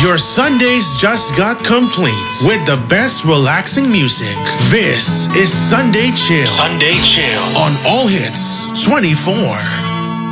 Your Sundays just got complete with the best relaxing music. This is Sunday Chill. Sunday Chill. On All Hits 24.